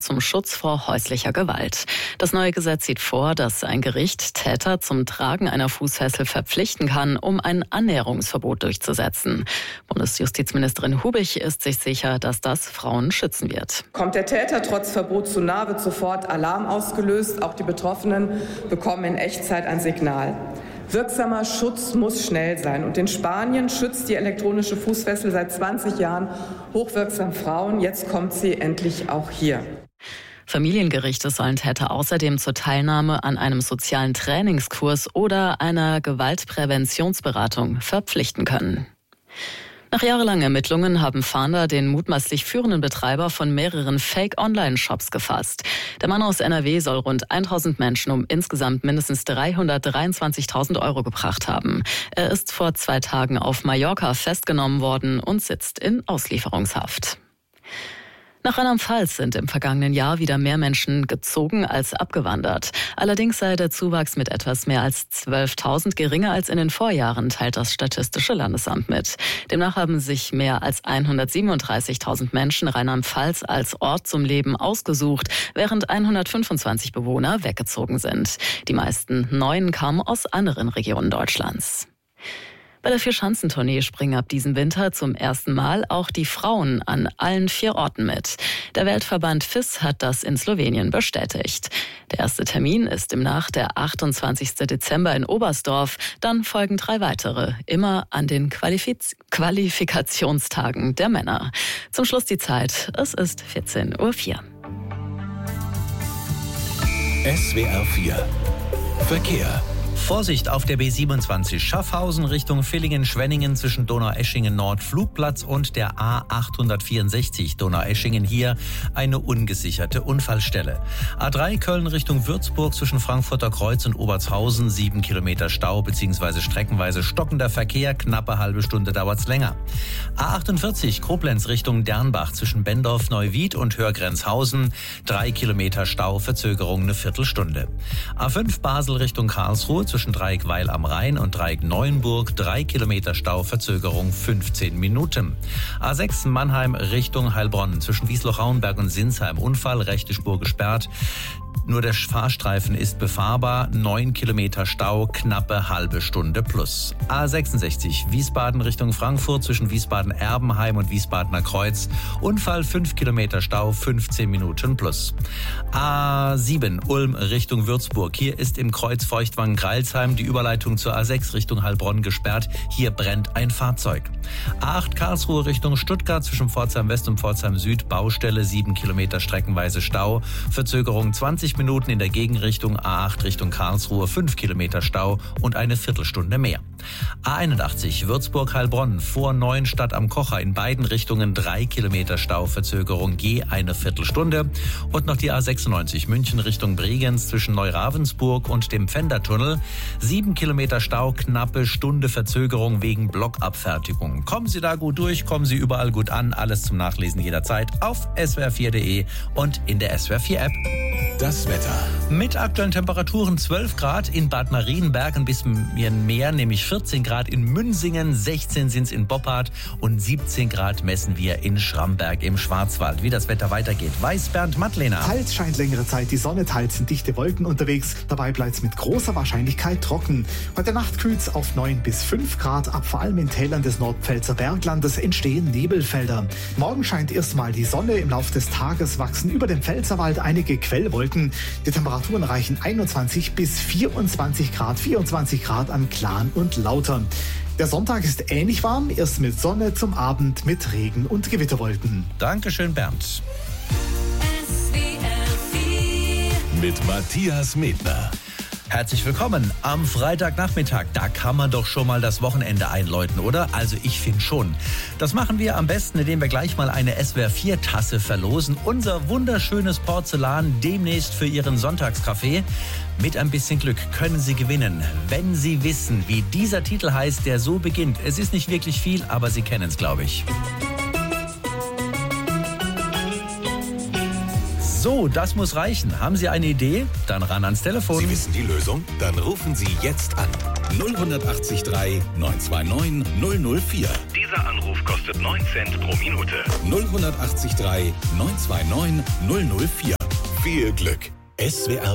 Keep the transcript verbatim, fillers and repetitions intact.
zum Schutz vor häuslicher Gewalt. Das neue Gesetz sieht vor, dass ein Gericht Täter zum Tragen einer Fußfessel verpflichten kann, um ein Annäherungsverbot durchzusetzen. Bundesjustizministerin Hubich ist sich sicher, dass das Frauen schützen wird. Kommt der Täter trotz Verbot zu nah, wird sofort Alarm ausgelöst. Auch die Betroffenen bekommen in Echtzeit ein Signal. Wirksamer Schutz muss schnell sein. Und in Spanien schützt die elektronische Fußfessel seit zwanzig Jahren hochwirksam Frauen. Jetzt kommt sie endlich auch hier. Familiengerichte sollen Täter außerdem zur Teilnahme an einem sozialen Trainingskurs oder einer Gewaltpräventionsberatung verpflichten können. Nach jahrelangen Ermittlungen haben Fahnder den mutmaßlich führenden Betreiber von mehreren Fake-Online-Shops gefasst. Der Mann aus N R W soll rund tausend Menschen um insgesamt mindestens dreihundertdreiundzwanzigtausend Euro gebracht haben. Er ist vor zwei Tagen auf Mallorca festgenommen worden und sitzt in Auslieferungshaft. Nach Rheinland-Pfalz sind im vergangenen Jahr wieder mehr Menschen gezogen als abgewandert. Allerdings sei der Zuwachs mit etwas mehr als zwölftausend geringer als in den Vorjahren, teilt das Statistische Landesamt mit. Demnach haben sich mehr als hundertsiebenunddreißigtausend Menschen Rheinland-Pfalz als Ort zum Leben ausgesucht, während hundertfünfundzwanzig Bewohner weggezogen sind. Die meisten Neuen kamen aus anderen Regionen Deutschlands. Bei der Vierschanzentournee springen ab diesem Winter zum ersten Mal auch die Frauen an allen vier Orten mit. Der Weltverband F I S hat das in Slowenien bestätigt. Der erste Termin ist demnach der achtundzwanzigsten Dezember in Oberstdorf. Dann folgen drei weitere, immer an den Qualifiz- Qualifikationstagen der Männer. Zum Schluss die Zeit. Es ist vierzehn Uhr vier. S W R vier Verkehr. Vorsicht auf der B siebenundzwanzig Schaffhausen Richtung Villingen-Schwenningen zwischen Donaueschingen-Nord Flugplatz und der A achthundertvierundsechzig Donaueschingen. Hier eine ungesicherte Unfallstelle. A drei Köln Richtung Würzburg zwischen Frankfurter Kreuz und Obertshausen. Sieben Kilometer Stau bzw. streckenweise stockender Verkehr. Knappe halbe Stunde dauert's länger. A achtundvierzig Koblenz Richtung Dernbach zwischen Bendorf-Neuwied und Hörgrenzhausen. Drei Kilometer Stau, Verzögerung eine Viertelstunde. A fünf Basel Richtung Karlsruhe zwischen Dreieck Weil am Rhein und Dreieck Neuenburg, drei Kilometer Stau, Verzögerung fünfzehn Minuten. A sechs Mannheim Richtung Heilbronn zwischen Wiesloch-Rauenberg und Sinsheim, Unfall, rechte Spur gesperrt. Nur der Fahrstreifen ist befahrbar, neun Kilometer Stau, knappe halbe Stunde plus. A sechsundsechzig Wiesbaden Richtung Frankfurt zwischen Wiesbaden-Erbenheim und Wiesbadener Kreuz. Unfall, fünf Kilometer Stau, fünfzehn Minuten plus. A sieben Ulm Richtung Würzburg. Hier ist im Kreuz Feuchtwangen-Greilsheim die Überleitung zur A sechs Richtung Heilbronn gesperrt. Hier brennt ein Fahrzeug. A acht Karlsruhe Richtung Stuttgart zwischen Pforzheim West und Pforzheim Süd. Baustelle, sieben Kilometer streckenweise Stau. Verzögerung zwanzig Minuten in der Gegenrichtung. A acht Richtung Karlsruhe, fünf Kilometer Stau und eine Viertelstunde mehr. A einundachtzig Würzburg-Heilbronn vor Neuenstadt am Kocher in beiden Richtungen drei Kilometer Stau, Verzögerung je eine Viertelstunde. Und noch die A sechsundneunzig München Richtung Bregenz zwischen Neuravensburg und dem Pfändertunnel. Sieben Kilometer Stau, knappe Stunde Verzögerung wegen Blockabfertigung. Kommen Sie da gut durch, kommen Sie überall gut an. Alles zum Nachlesen jederzeit auf S W R vier punkt de und in der S W R vier App. Das Wetter. Mit aktuellen Temperaturen zwölf Grad in Bad Marienberg, ein bisschen mehr, nämlich vierzehn Grad in Münsingen, sechzehn sind es in Boppard und siebzehn Grad messen wir in Schramberg im Schwarzwald. Wie das Wetter weitergeht, weiß Bernd Mattlehner. Teils scheint längere Zeit die Sonne, teils sind dichte Wolken unterwegs. Dabei bleibt es mit großer Wahrscheinlichkeit trocken. Heute Nacht kühlt es auf neun bis fünf Grad ab. Vor allem in Tälern des Nordpfälzer Berglandes entstehen Nebelfelder. Morgen scheint erstmal die Sonne. Im Laufe des Tages wachsen über dem Pfälzerwald einige Quellwolken. Die Temperaturen reichen einundzwanzig bis vierundzwanzig Grad, vierundzwanzig Grad an Klaren und Lautern. Der Sonntag ist ähnlich warm, erst mit Sonne, zum Abend mit Regen und Gewitterwolken. Dankeschön, Bernd. Mit Matthias Medner. Herzlich willkommen am Freitagnachmittag. Da kann man doch schon mal das Wochenende einläuten, oder? Also ich finde schon. Das machen wir am besten, indem wir gleich mal eine S W R vier Tasse verlosen. Unser wunderschönes Porzellan demnächst für Ihren Sonntagskaffee. Mit ein bisschen Glück können Sie gewinnen, wenn Sie wissen, wie dieser Titel heißt, der so beginnt. Es ist nicht wirklich viel, aber Sie kennen es, glaube ich. So, das muss reichen. Haben Sie eine Idee? Dann ran ans Telefon. Sie wissen die Lösung? Dann rufen Sie jetzt an. null acht drei neun zwei neun null null vier. Dieser Anruf kostet neun Cent pro Minute. null acht drei neun zwei neun null null vier. viel Glück. S W R